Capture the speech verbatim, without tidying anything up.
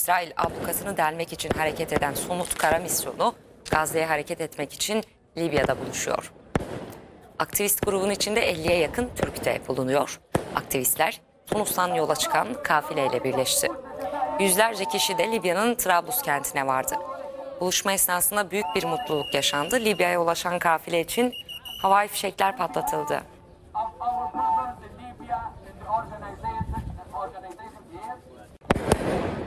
İsrail ablukasını delmek için hareket eden Somut Kara Misyonu, Gazze'ye hareket etmek için Libya'da buluşuyor. Aktivist grubun içinde elliye yakın Türk de bulunuyor. Aktivistler Tunus'tan yola çıkan kafileyle birleşti. Yüzlerce kişi de Libya'nın Trablus kentine vardı. Buluşma esnasında büyük bir mutluluk yaşandı. Libya'ya ulaşan kafile için havai fişekler patlatıldı.